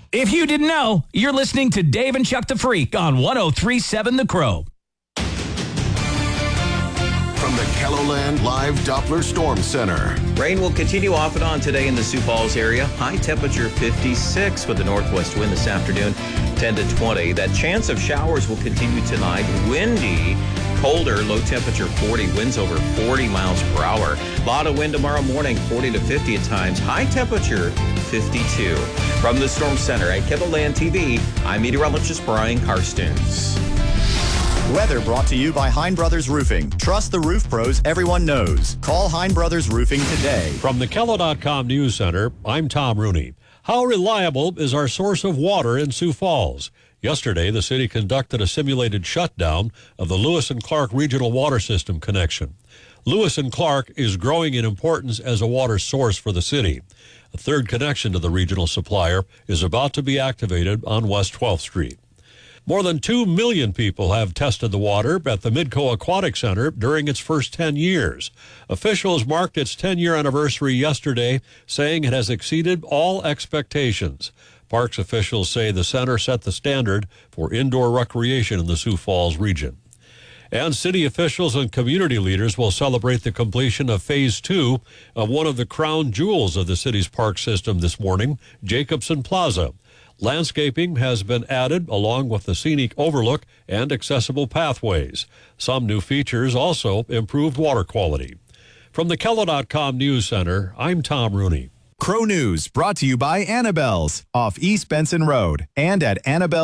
If you didn't know, you're listening to Dave and Chuck the Freak on 103.7 The Crow. From the KELOLAND Live Doppler Storm Center. Rain will continue off and on today in the Sioux Falls area. High temperature 56 with a northwest wind this afternoon, 10 to 20. That chance of showers will continue tonight. Windy, colder, low temperature 40, winds over 40 miles per hour. A lot of wind tomorrow morning, 40 to 50 at times. High temperature 52. From the Storm Center at KELOLAND TV, I'm meteorologist Brian Karstens. Weather brought to you by Hein Brothers Roofing. Trust the roof pros everyone knows. Call Hein Brothers Roofing today. From the KELO.com News Center, I'm Tom Rooney. How reliable is our source of water in Sioux Falls? Yesterday, the city conducted a simulated shutdown of the Lewis and Clark Regional Water System connection. Lewis and Clark is growing in importance as a water source for the city. A third connection to the regional supplier is about to be activated on West 12th Street. More than 2 million people have tested the water at the Midco Aquatic Center during its first 10 years. Officials marked its 10-year anniversary yesterday, saying it has exceeded all expectations. Parks officials say the center set the standard for indoor recreation in the Sioux Falls region. And city officials and community leaders will celebrate the completion of Phase 2 of one of the crown jewels of the city's park system this morning, Jacobson Plaza. Landscaping has been added along with the scenic overlook and accessible pathways. Some new features also improved water quality. From the KELO.com News Center, I'm Tom Rooney. Crow News brought to you by Annabelle's off East Benson Road and at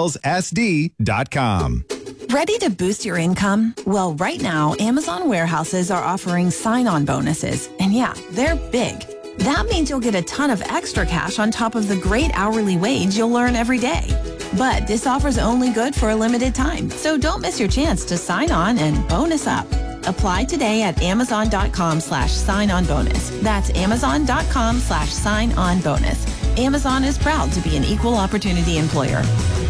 Annabelle'sSD.com. Ready to boost your income? Well, right now, Amazon warehouses are offering sign-on bonuses. And yeah, they're big. That means you'll get a ton of extra cash on top of the great hourly wage you'll earn every day. But this offer's only good for a limited time, so don't miss your chance to sign on and bonus up. Apply today at Amazon.com/sign-on-bonus. That's Amazon.com/sign-on-bonus. Amazon is proud to be an equal opportunity employer.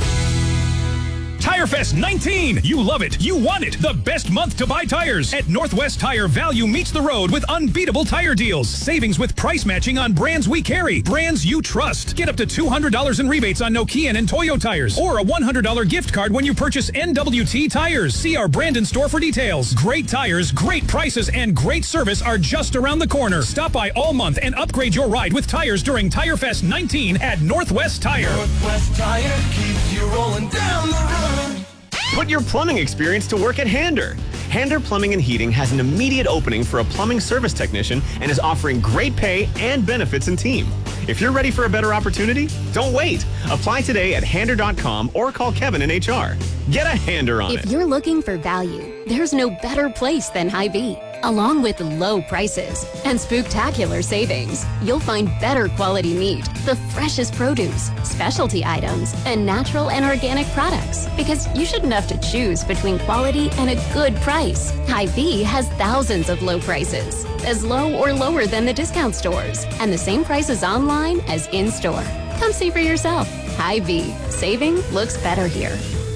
Tire Fest 19. You love it. You want it. The best month to buy tires. At Northwest Tire, value meets the road with unbeatable tire deals. Savings with price matching on brands we carry. Brands you trust. Get up to $200 in rebates on Nokian and Toyo tires. Or a $100 gift card when you purchase NWT tires. See our Brandon store for details. Great tires, great prices, and great service are just around the corner. Stop by all month and upgrade your ride with tires during Tire Fest 19 at Northwest Tire. Northwest Tire keeps you rolling down the road. Put your plumbing experience to work at Hander. Hander Plumbing and Heating has an immediate opening for a plumbing service technician and is offering great pay and benefits in team. If you're ready for a better opportunity, don't wait. Apply today at Hander.com or call Kevin in HR. Get a Hander on it. If you're looking for value, there's no better place than Hy-Vee. Along with low prices and spooktacular savings, you'll find better quality meat, the freshest produce, specialty items, and natural and organic products. Because you shouldn't have to choose between quality and a good price. Hy-Vee has thousands of low prices, as low or lower than the discount stores, and the same prices online as in-store. Come see for yourself. Hy-Vee. Saving looks better here.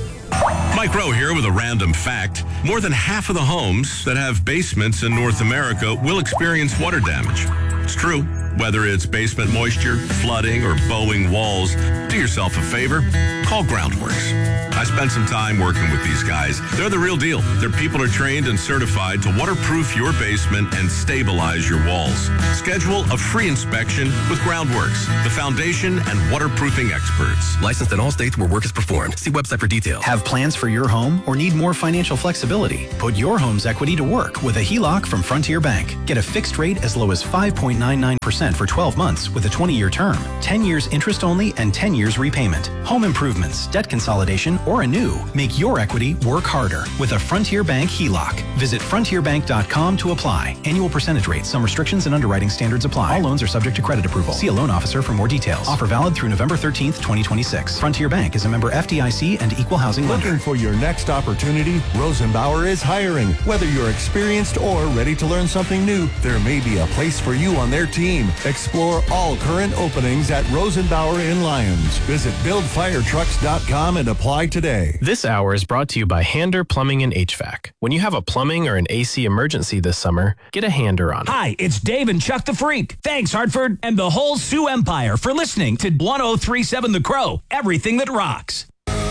Mike Rowe here with a random fact. More than half of the homes that have basements in North America will experience water damage. It's true. Whether it's basement moisture, flooding, or bowing walls, do yourself a favor. Call Groundworks. I spent some time working with these guys. They're the real deal. Their people are trained and certified to waterproof your basement and stabilize your walls. Schedule a free inspection with Groundworks, the foundation and waterproofing experts. Licensed in all states where work is performed. See website for details. Have plans for your home or need more financial flexibility? Put your home's equity to work with a HELOC from Frontier Bank. Get a fixed rate as low as 5.99% for 12 months with a 20-year term, 10 years interest only, and 10 years repayment. Home improvements, debt consolidation, or a new. Make your equity work harder with a Frontier Bank HELOC. Visit frontierbank.com to apply. Annual percentage rates, some restrictions and underwriting standards apply. All loans are subject to credit approval. See a loan officer for more details. Offer valid through November 13th, 2026. Frontier Bank is a member FDIC and equal housing lender. Looking for your next opportunity? Rosenbauer is hiring. Whether you're experienced or ready to learn something new, there may be a place for you on their team. Explore all current openings at at Rosenbauer in Lyons. Visit buildfiretrucks.com and apply today. This hour is brought to you by Hander Plumbing and HVAC. When you have a plumbing or an AC emergency this summer, get a Hander on it. Hi, it's Dave and Chuck the Freak. Thanks, Hartford, and the whole Sioux Empire for listening to 1037 The Crow, everything that rocks.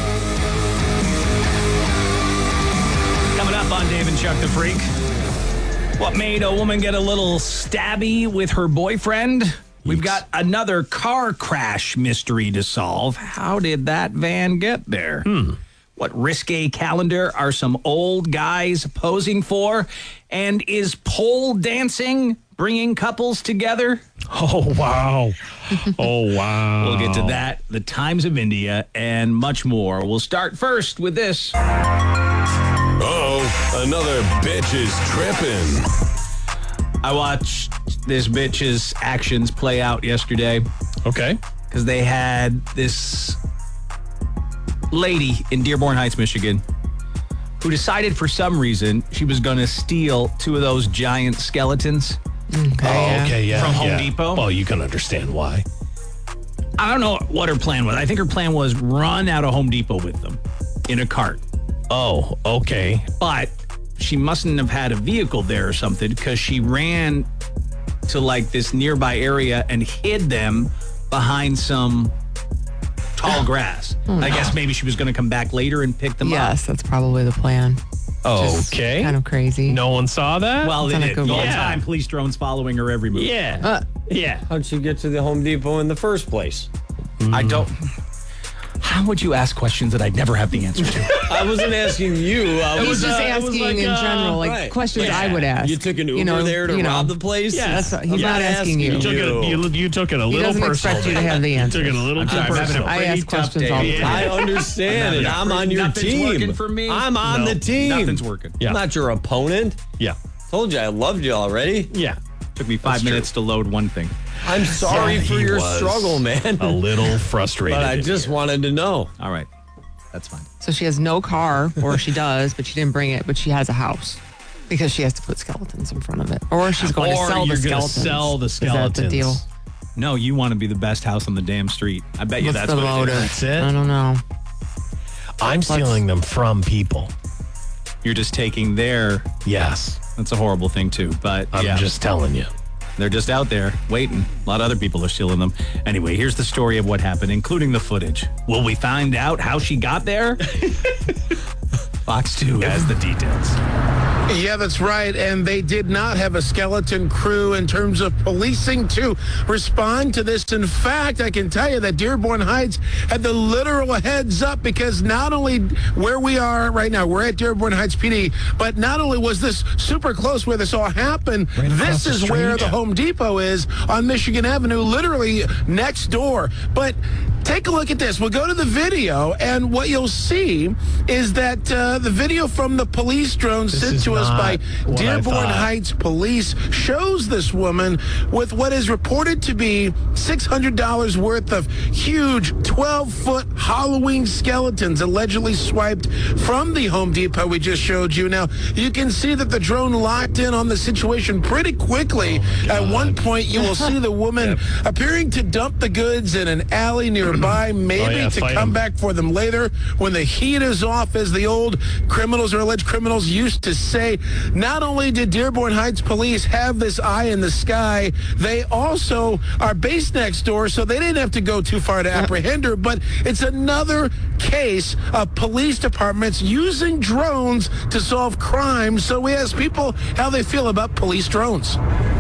Coming up on Dave and Chuck the Freak. What made a woman get a little stabby with her boyfriend? We've got another car crash mystery to solve. How did that van get there? What risque calendar are some old guys posing for? And is pole dancing bringing couples together? Oh, wow. Oh, wow. We'll get to that, the Times of India, and much more. We'll start first with this. Uh-oh, another bitch is tripping. I watched this bitch's actions play out yesterday. Okay. Because they had this lady in Dearborn Heights, Michigan, who decided for some reason she was going to steal 2 of those giant skeletons. Okay, From Home Depot. Well, you can understand why. I don't know what her plan was. I think her plan was run out of Home Depot with them in a cart. Oh, okay. But she mustn't have had a vehicle there or something, because she ran to like this nearby area and hid them behind some tall grass. I guess maybe she was going to come back later and pick them up. Yes, that's probably the plan. Okay. Kind of crazy. No one saw that? Well, It's they on a did. Google. The whole time, police drones following her every move. Yeah. How'd she get to the Home Depot in the first place? I don't... How would you ask questions that I'd never have the answer to? I wasn't asking you. I He's was just asking in general, like right. questions I would ask. You took an Uber there to rob the place? Yes. He's not asking you. You took it a He little doesn't personal. expect you to have the answer. You took it a little too personal. I ask questions all the time. I understand it. I'm on your Nothing's team. working for me. I'm on the team. Nothing's working. I'm not your opponent. Yeah. Told you I loved you already. Yeah. Took me 5 minutes to load one thing. I'm sorry for your struggle, man. A little frustrated. But I just wanted to know. All right. That's fine. So she has no car, or she does, but she didn't bring it, but she has a house. Because she has to put skeletons in front of it. Or she's going to sell the skeletons. Sell the skeletons. Is that the deal? No, you want to be the best house on the damn street. I bet you What's that's the what motive? it is. That's it? I don't know. I'm stealing them from people. You're just taking their... Yes. That's a horrible thing, too. But I'm just telling you. They're just out there waiting. A lot of other people are stealing them. Anyway, here's the story of what happened, including the footage. Will we find out how she got there? Fox 2 has the details. Yeah, that's right. And they did not have a skeleton crew in terms of policing to respond to this. In fact, I can tell you that Dearborn Heights had the literal heads up, because not only where we are right now, we're at Dearborn Heights PD, but not only was this super close where this all happened, this is where the Home Depot is on Michigan Avenue, literally next door. But take a look at this. We'll go to the video, and what you'll see is that the video from the police drone sent to us by Dearborn Heights Police shows this woman with what is reported to be $600 worth of huge 12-foot Halloween skeletons allegedly swiped from the Home Depot we just showed you. Now, you can see that the drone locked in on the situation pretty quickly. At one point, you will see the woman appearing to dump the goods in an alley nearby, maybe to come back for them later when the heat is off, as the old criminals or alleged criminals used to say. Not only did Dearborn Heights Police have this eye in the sky, they also are based next door, so they didn't have to go too far to apprehend her. But it's another case of police departments using drones to solve crimes. So we ask people how they feel about police drones.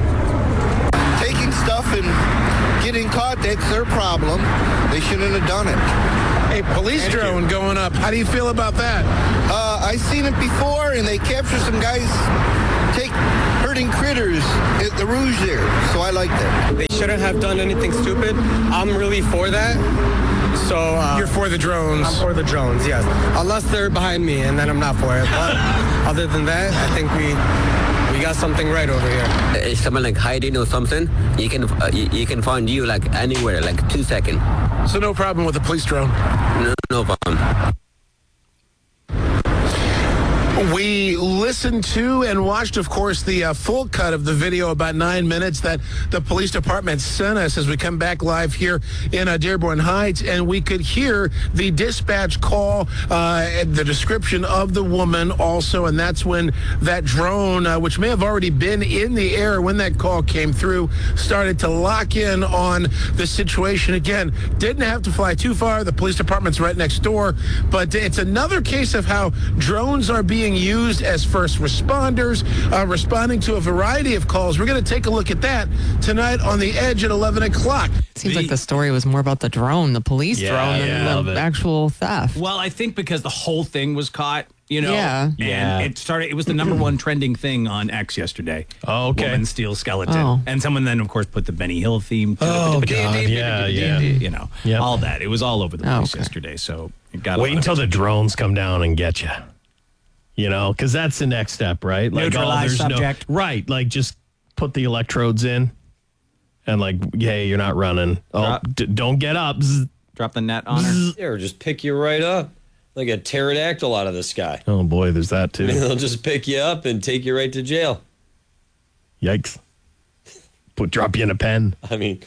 Taking stuff and getting caught, that's their problem. They shouldn't have done it. A police drone going up. How do you feel about that? I seen it before, and they captured some guys hurting critters at the Rouge there, so I like that. They shouldn't have done anything stupid. I'm really for that. So you're for the drones? I'm for the drones, yes. Unless they're behind me, and then I'm not for it. But other than that, I think we got something right over here. If someone like hiding or something, you can find you like anywhere, like 2 seconds. So no problem with the police drone? No problem. We listened to and watched, of course, the full cut of the video, about 9 minutes, that the police department sent us as we come back live here in Dearborn Heights, and we could hear the dispatch call, the description of the woman also, and that's when that drone, which may have already been in the air when that call came through, started to lock in on the situation. Again, didn't have to fly too far. The police department's right next door, but it's another case of how drones are being used as first responders, responding to a variety of calls. We're going to take a look at that tonight on The Edge at 11 o'clock. Seems like the story was more about the drone, the police drone, than the actual theft. Well, I think because the whole thing was caught, you know, Yeah. and it was the number one trending thing on X yesterday. Oh, okay. Woman steals skeleton. Oh. And someone then, of course, put the Benny Hill theme to Oh, it. God, yeah. You know, Yep. all that. It was all over the place okay. yesterday, so it got a Wait lot of until the attention. drones come down and get you. You know, because that's the next step, right? Neutralize there's subject. Right, like just put the electrodes in and like, hey, you're not running. Oh, don't get up. Zzz. Drop the net on her. Yeah, or just pick you right up like a pterodactyl out of the sky. Oh, boy, there's that too. They'll just pick you up and take you right to jail. Yikes. Drop you in a pen. I mean,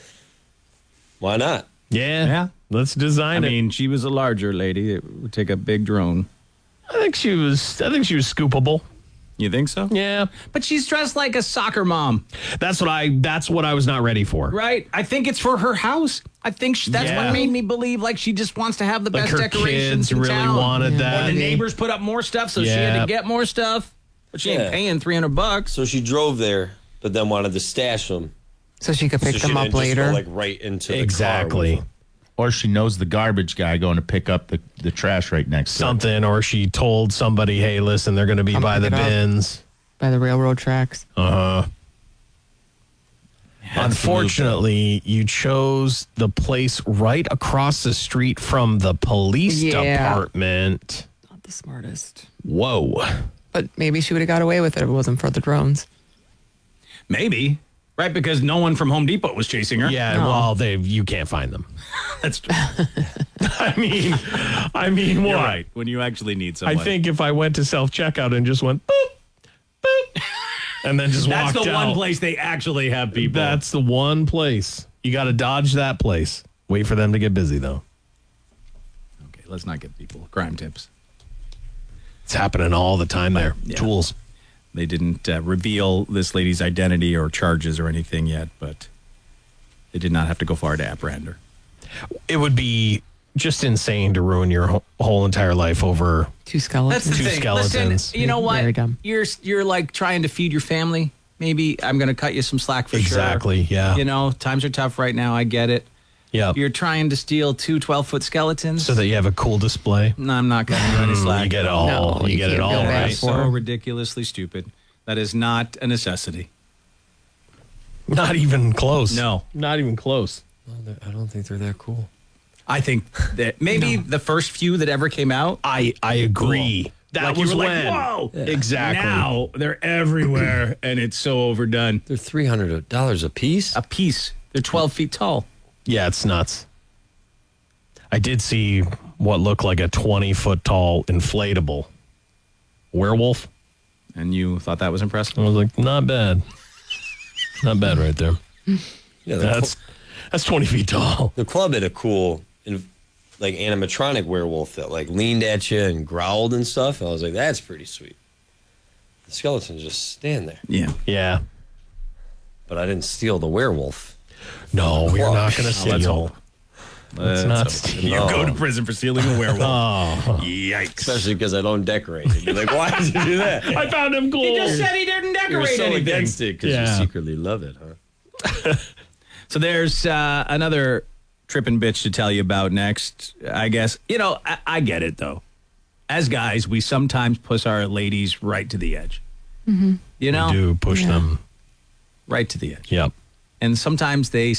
why not? Yeah. Let's design I it. mean, she was a larger lady. It would take a big drone. I think she was scoopable. You think so? Yeah. But she's dressed like a soccer mom. That's what I was not ready for. Right. I think it's for her house. I think that's Yeah. what made me believe like she just wants to have the Like best her decorations kids in really town. wanted that. Or the neighbors put up more stuff, so she had Yeah. to get more stuff. But she ain't paying $300. So she drove there, but then wanted to stash them. So she could pick so them she up didn't just later. go, like right into the car Exactly. with them. Or she knows the garbage guy going to pick up the trash right next to her. Something, or she told somebody, hey, listen, they're going to be Come by the pick it up. bins. By the railroad tracks. Unfortunately, you chose the place right across the street from the police department. Not the smartest. Whoa. But maybe she would have got away with it if it wasn't for the drones. Maybe. Right, because no one from Home Depot was chasing her. Yeah, No. well, you can't find them. That's true. I mean, You're what? right. When you actually need someone. I think if I went to self-checkout and just went, boop, boop, and then just that's walked the out. one place they actually have people. That's the one place. You got to dodge that place. Wait for them to get busy, though. Okay, let's not give people crime tips. It's happening all the time there. Yeah. Tools. They didn't reveal this lady's identity or charges or anything yet, but they did not have to go far to apprehend her. It would be just insane to ruin your whole entire life over Two skeletons. That's the two thing. skeletons. Listen, you know what? Very dumb. You're like trying to feed your family. Maybe I'm going to cut you some slack for sure. Exactly, yeah. You know, times are tough right now. I get it. Yeah. You're trying to steal 2 12-foot skeletons. So that you have a cool display. No, I'm not cutting you any slack. You get it all. No, you you get it can't all, feel bad right? for So ridiculously stupid. That is not a necessity. Not even close. No. Not even close. I don't think they're that cool. I think that maybe the first few that ever came out. I agree. Cool. That Like, was you were when. like, whoa. Yeah. Exactly. Now they're everywhere, and it's so overdone. They're $300 a piece? A piece. They're 12 feet tall. Yeah, it's nuts. I did see what looked like a 20-foot tall inflatable werewolf. And you thought that was impressive? I was like, not bad. Not bad right there. Yeah, That's 20 feet tall. The club had a cool, like, animatronic werewolf that, like, leaned at you and growled and stuff. I was like, that's pretty sweet. The skeletons just stand there. Yeah. Yeah. But I didn't steal the werewolf. No, we're not going to Let's steal. hope. Let's not steal. You go to prison for stealing a werewolf. Oh. Yikes. Especially because I don't decorate. You'd be like, why did you do that? I found him cool. He just said he didn't You're decorate so anything. against it because you secretly love it, huh? So there's another tripping bitch to tell you about next, I guess. You know, I get it, though. As guys, we sometimes push our ladies right to the edge. Mm-hmm. You know? We do push them right to the edge. Yep. And sometimes they